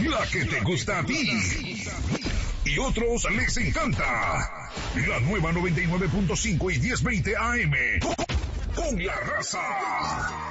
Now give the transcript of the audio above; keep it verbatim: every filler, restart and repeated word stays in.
la que te gusta a ti. Y otros les encanta. La nueva noventa y nueve punto cinco y diez veinte A M. Con la raza.